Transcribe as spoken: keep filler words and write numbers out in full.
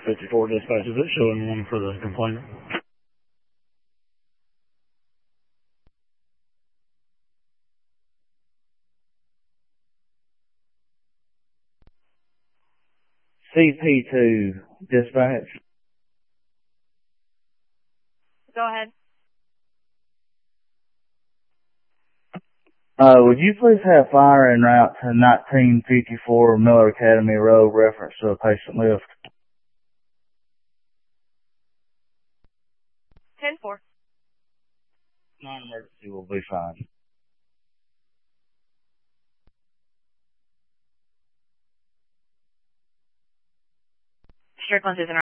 fifty-four dispatch, is it showing one for the complainant? C P two dispatch. Go ahead. Uh, would you please have fire en route to nineteen fifty-four Miller Academy Road, reference to a patient lift? ten four. Non-emergency will be fine. Strickland is in